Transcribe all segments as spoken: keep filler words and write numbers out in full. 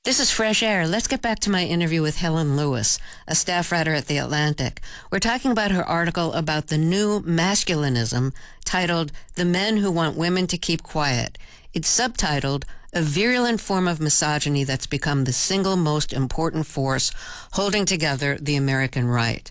This is Fresh Air. Let's get back to my interview with Helen Lewis, a staff writer at The Atlantic. We're talking about her article about the new masculinism titled The Men Who Want Women to Keep Quiet. It's subtitled A Virulent Form of Misogyny That's Become the Single Most Important Force Holding Together the American Right.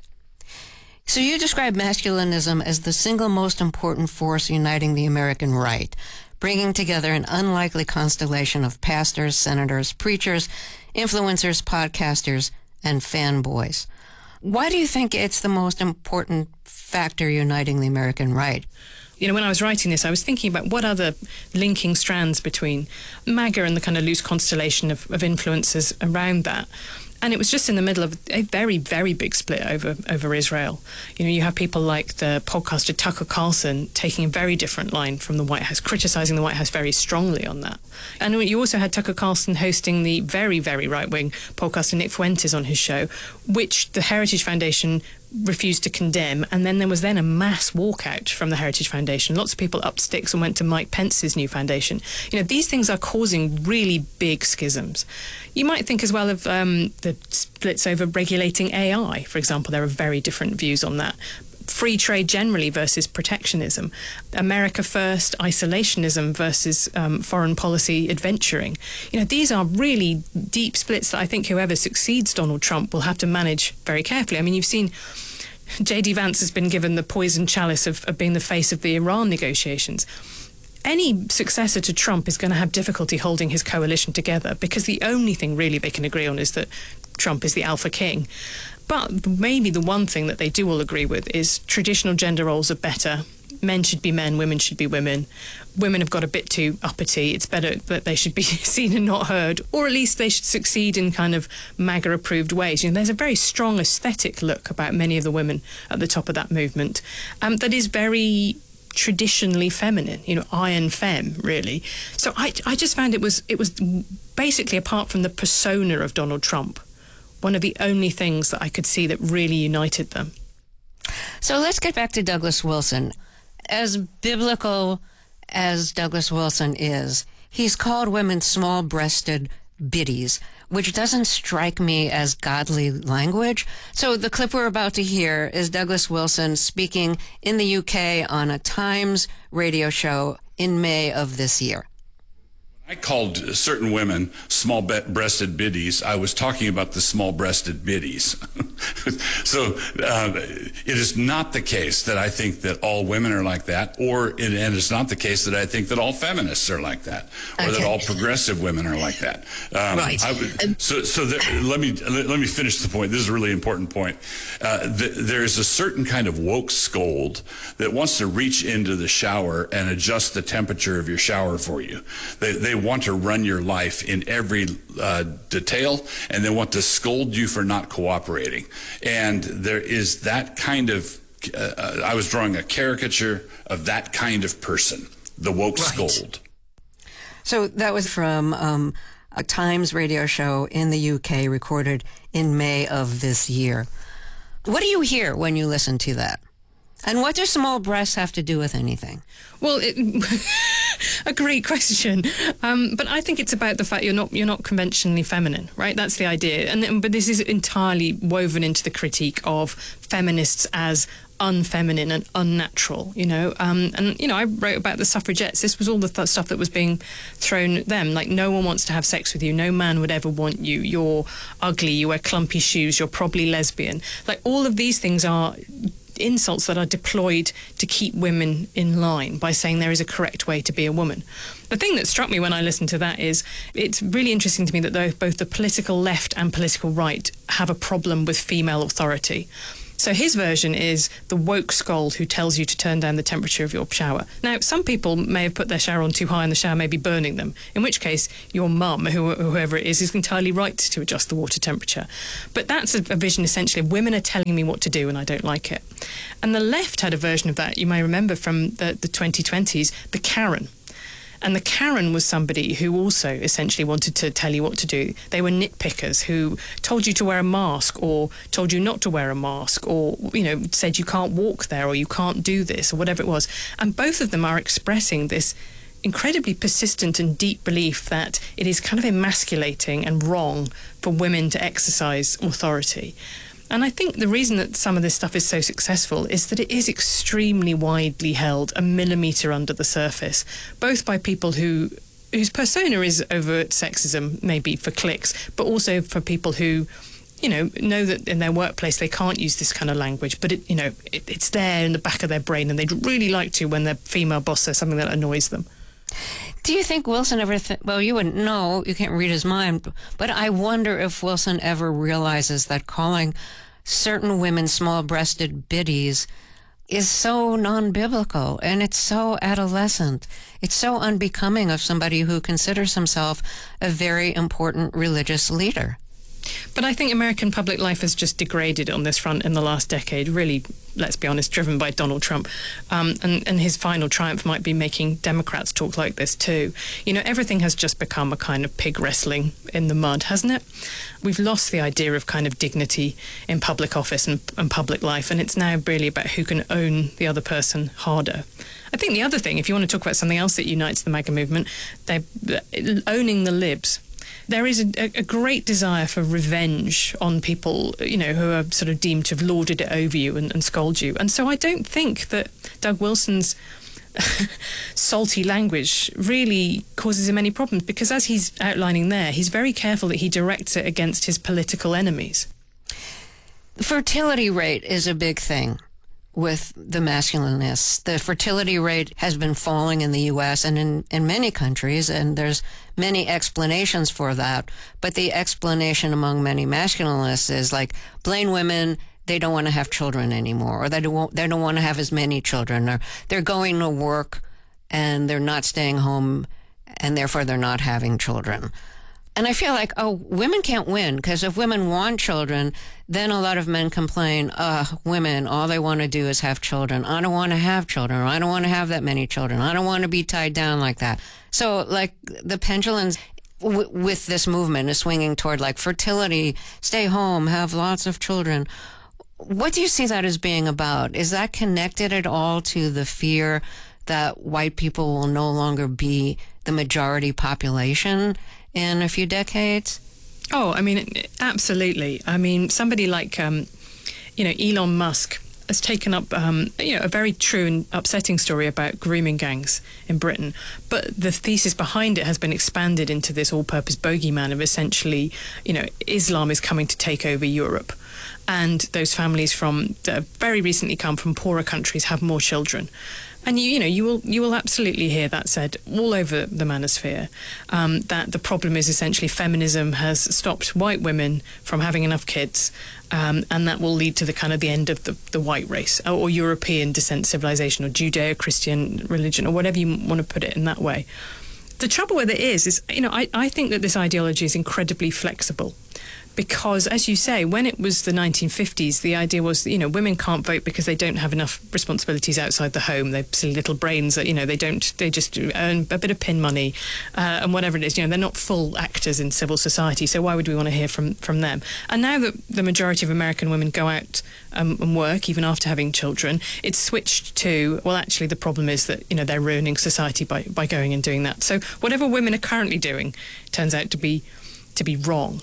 So you describe masculinism as the single most important force uniting the American right, bringing together an unlikely constellation of pastors, senators, preachers, influencers, podcasters, and fanboys. Why do you think it's the most important factor uniting the American right? You know, when I was writing this, I was thinking about what other linking strands between MAGA and the kind of loose constellation of, of influences around that. And it was just in the middle of a very, very big split over over Israel. You know, you have people like the podcaster Tucker Carlson taking a very different line from the White House, criticizing the White House very strongly on that. And you also had Tucker Carlson hosting the very, very right-wing podcaster Nick Fuentes on his show, which the Heritage Foundation refused to condemn, and then there was then a mass walkout from the Heritage Foundation. Lots of people upped sticks and went to Mike Pence's new foundation. You know, these things are causing really big schisms. You might think as well of um, the splits over regulating A I, for example. There are very different views on that. Free trade generally versus protectionism, America first, isolationism versus um, foreign policy adventuring. You know, these are really deep splits that I think whoever succeeds Donald Trump will have to manage very carefully. I mean, you've seen J D Vance has been given the poison chalice of, of being the face of the Iran negotiations. Any successor to Trump is going to have difficulty holding his coalition together because the only thing really they can agree on is that Trump is the alpha king. But maybe the one thing that they do all agree with is traditional gender roles are better. Men should be men, women should be women. Women have got a bit too uppity. It's better that they should be seen and not heard, or at least they should succeed in kind of MAGA-approved ways. You know, there's a very strong aesthetic look about many of the women at the top of that movement um, that is very traditionally feminine, you know, iron femme, really. So I, I just found it was it was basically, apart from the persona of Donald Trump, one of the only things that I could see that really united them. So let's get back to Douglas Wilson. As biblical as Douglas Wilson is, he's called women small-breasted biddies, which doesn't strike me as godly language. So the clip we're about to hear is Douglas Wilson speaking in the U K on a Times radio show in May of this year. I called certain women small-breasted biddies. I was talking about the small-breasted biddies. So uh, it is not the case that I think that all women are like that, or it, and it's not the case that I think that all feminists are like that, or okay. that all progressive women are like that. Um, right. I would, so so there, let me let, let me finish the point. This is a really important point. Uh, the, there is a certain kind of woke scold that wants to reach into the shower and adjust the temperature of your shower for you. They, they want to run your life in every uh, detail, and they want to scold you for not cooperating. And there is that kind of, uh, I was drawing a caricature of that kind of person, the woke right. scold. So that was from um, a Times radio show in the U K recorded in May of this year. What do you hear when you listen to that? And what do small breasts have to do with anything? Well, it, a great question. Um, but I think it's about the fact you're not you're not conventionally feminine, right? That's the idea. And but this is entirely woven into the critique of feminists as unfeminine and unnatural, you know. Um, and, you know, I wrote about the suffragettes. This was all the th- stuff that was being thrown at them. Like, no one wants to have sex with you. No man would ever want you. You're ugly. You wear clumpy shoes. You're probably lesbian. Like, all of these things are insults that are deployed to keep women in line by saying there is a correct way to be a woman. The thing that struck me when I listened to that is it's really interesting to me that both the political left and political right have a problem with female authority. So his version is the woke scold who tells you to turn down the temperature of your shower. Now, some people may have put their shower on too high and the shower may be burning them, in which case your mum, who, whoever it is, is entirely right to adjust the water temperature. But that's a, a vision, essentially, of women are telling me what to do and I don't like it. And the left had a version of that, you may remember from the, the twenty twenties, the Karen. And the Karen was somebody who also essentially wanted to tell you what to do. They were nitpickers who told you to wear a mask or told you not to wear a mask or, you know, said you can't walk there or you can't do this or whatever it was. And both of them are expressing this incredibly persistent and deep belief that it is kind of emasculating and wrong for women to exercise authority. And I think the reason that some of this stuff is so successful is that it is extremely widely held, a millimetre under the surface, both by people who whose persona is overt sexism, maybe for clicks, but also for people who, you know, know that in their workplace they can't use this kind of language, but it, you know, it, it's there in the back of their brain, and they'd really like to when their female boss says something that annoys them. Do you think Wilson ever, th- well, you wouldn't know, you can't read his mind, but I wonder if Wilson ever realizes that calling certain women small-breasted biddies is so non-biblical, and it's so adolescent. It's so unbecoming of somebody who considers himself a very important religious leader. But I think American public life has just degraded on this front in the last decade, really, let's be honest, driven by Donald Trump. Um, and, and his final triumph might be making Democrats talk like this too. You know, everything has just become a kind of pig wrestling in the mud, hasn't it? We've lost the idea of kind of dignity in public office and, and public life, and it's now really about who can own the other person harder. I think the other thing, if you want to talk about something else that unites the MAGA movement, they're owning the libs. There is a, a great desire for revenge on people, you know, who are sort of deemed to have lorded it over you and, and scold you. And so I don't think that Doug Wilson's salty language really causes him any problems, because as he's outlining there, he's very careful that he directs it against his political enemies. The fertility rate is a big thing with the masculinists. The fertility rate has been falling in the U S and in, in many countries, and there's many explanations for that. But the explanation among many masculinists is like, blame women, they don't want to have children anymore, or they don't, they don't want to have as many children, or they're going to work and they're not staying home, and therefore they're not having children. And I feel like, oh, women can't win, because if women want children, then a lot of men complain, uh, women, all they want to do is have children. I don't want to have children. I don't want to have that many children. I don't want to be tied down like that. So, like, the pendulums w- with this movement is swinging toward, like, fertility, stay home, have lots of children. What do you see that as being about? Is that connected at all to the fear that white people will no longer be the majority population in a few decades? Oh, I mean, absolutely. I mean, somebody like, um, you know, Elon Musk has taken up, um, you know, a very true and upsetting story about grooming gangs in Britain. But the thesis behind it has been expanded into this all-purpose bogeyman of essentially, you know, Islam is coming to take over Europe. And those families from that have very recently come from poorer countries have more children. And you, you know, you will you will absolutely hear that said all over the manosphere, um, that the problem is essentially feminism has stopped white women from having enough kids, um, and that will lead to the kind of the end of the, the white race, or, or European descent civilization, or Judeo-Christian religion, or whatever you want to put it in that way. The trouble with it is, is you know, I, I think that this ideology is incredibly flexible. Because, as you say, when it was the nineteen fifties, the idea was that, you know, women can't vote because they don't have enough responsibilities outside the home. They've silly little brains that, you know, they don't, they just earn a bit of pin money uh, and whatever it is. You know, they're not full actors in civil society, so why would we want to hear from, from them? And now that the majority of American women go out um, and work, even after having children, it's switched to, well, actually, the problem is that, you know, they're ruining society by, by going and doing that. So whatever women are currently doing turns out to be to be wrong.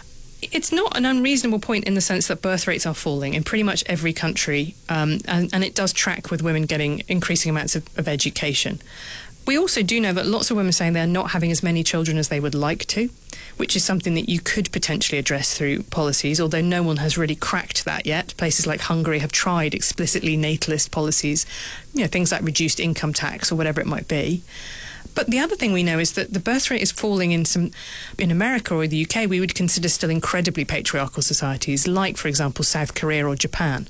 It's not an unreasonable point in the sense that birth rates are falling in pretty much every country, um, and, and it does track with women getting increasing amounts of, of education. We also do know that lots of women are saying they're not having as many children as they would like to, which is something that you could potentially address through policies, although no one has really cracked that yet. Places like Hungary have tried explicitly natalist policies, you know, things like reduced income tax or whatever it might be. But the other thing we know is that the birth rate is falling in some, in America or the U K, we would consider still incredibly patriarchal societies, like, for example, South Korea or Japan,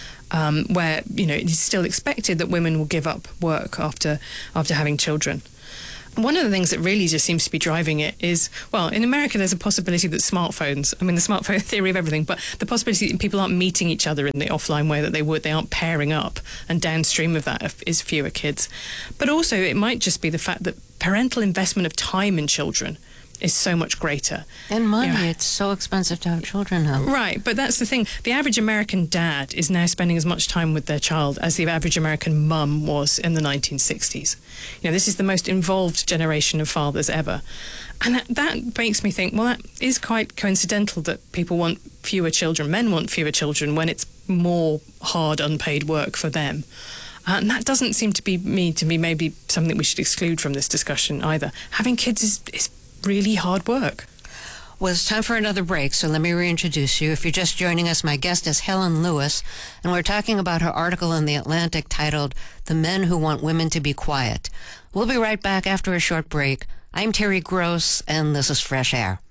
um, where, you know, it is still expected that women will give up work after after having children. One of the things that really just seems to be driving it is, well, in America, there's a possibility that smartphones, I mean, the smartphone theory of everything, but the possibility that people aren't meeting each other in the offline way that they would, they aren't pairing up, and downstream of that is fewer kids. But also, it might just be the fact that parental investment of time in children is so much greater. And money, You know, it's so expensive to have children now. Right, but that's the thing. The average American dad is now spending as much time with their child as the average American mum was in the nineteen sixties. You know, this is the most involved generation of fathers ever. And that, that makes me think, well, that is quite coincidental that people want fewer children, men want fewer children when it's more hard, unpaid work for them. Uh, and that doesn't seem to be me to be maybe something we should exclude from this discussion either. Having kids is, is really hard work. Well, it's time for another break, so let me reintroduce you. If you're just joining us, my guest is Helen Lewis, and we're talking about her article in The Atlantic titled, The Men Who Want Women to Be Quiet. We'll be right back after a short break. I'm Terry Gross, and this is Fresh Air.